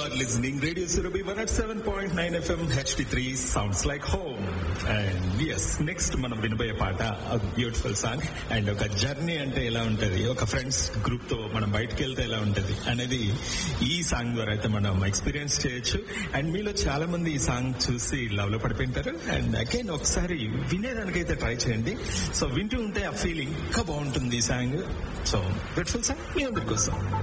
are listening Radio Surabhi 107.9 FM HD3 sounds like home. And yes, next మనం వినబోయే పాట beautiful song. And ఒక journey అంటే ఎలా ఉంటది, ఒక ఫ్రెండ్స్ గ్రూప్ తో మనం బయటకు వెళ్తే ఎలా ఉంటది అనేది ఈ సాంగ్ ద్వారా అయితే మనం ఎక్స్పీరియన్స్ చేయొచ్చు. అండ్ మీలో చాలా మంది ఈ సాంగ్ చూసి లవ్ లో పడిపోయింటారు. అండ్ అగైన్ ఒకసారి వినేదానికైతే ట్రై చేయండి. సో వింటూ ఉంటే ఆ ఫీలింగ్ ఇంకా బాగుంటుంది ఈ సాంగ్. సో బ్యూటిఫుల్ సాంగ్ మీ అందరి కోసం.